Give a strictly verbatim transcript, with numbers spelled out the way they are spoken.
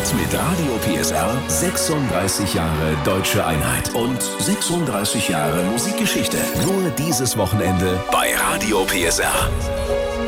Mit Radio P S R sechsunddreißig Jahre deutsche Einheit und sechsunddreißig Jahre Musikgeschichte. Nur dieses Wochenende bei Radio P S R.